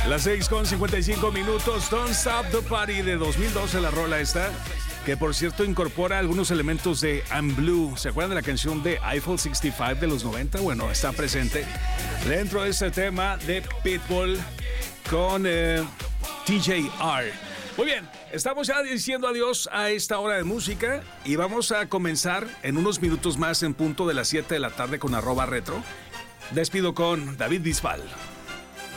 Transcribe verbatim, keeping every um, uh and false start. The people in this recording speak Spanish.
Las seis con cincuenta y cinco minutos. Don't Stop the Party de dos mil doce, la rola esta, que por cierto incorpora algunos elementos de I'm Blue. ¿Se acuerdan de la canción de Eiffel sesenta y cinco de los noventa? Bueno, está presente dentro de este tema de Pitbull con eh, T J R. Muy bien, estamos ya diciendo adiós a esta hora de música y vamos a comenzar en unos minutos más en punto de las siete de la tarde con arroba retro. Despido con David Bisbal.